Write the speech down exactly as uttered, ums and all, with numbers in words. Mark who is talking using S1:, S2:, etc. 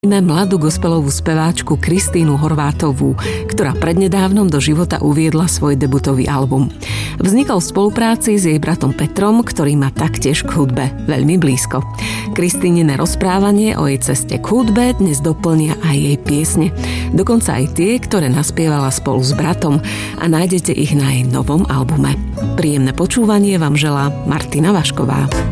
S1: Mladú gospelovú speváčku Kristínu Horvátovú, ktorá prednedávnom do života uviedla svoj debutový album. Vznikol v spolupráci s jej bratom Petrom, ktorý má taktiež k hudbe veľmi blízko. Kristínine rozprávanie o jej ceste k hudbe dnes doplnia aj jej piesne. Dokonca aj tie, ktoré naspievala spolu s bratom a nájdete ich na jej novom albume. Príjemné počúvanie vám želá Martina Vašková.